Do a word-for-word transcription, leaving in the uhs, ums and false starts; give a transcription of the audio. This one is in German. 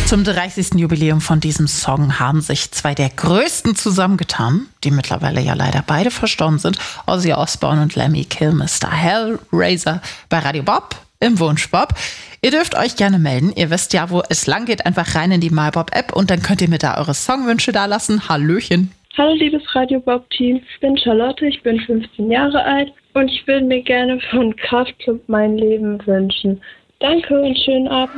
Zum dreißigsten Jubiläum von diesem Song haben sich zwei der größten zusammengetan, die mittlerweile ja leider beide verstorben sind, Ozzy Osbourne und Lemmy Kilmister. Hellraiser bei Radio Bob im Wunschbob. Ihr dürft euch gerne melden. Ihr wisst ja, wo es lang geht. Einfach rein in die MyBob-App und dann könnt ihr mir da eure Songwünsche da lassen. Hallöchen. Hallo liebes Radio Bob-Team, ich bin Charlotte, ich bin fünfzehn Jahre alt und ich würde mir gerne von Kraftklub mein Leben wünschen. Danke und schönen Abend.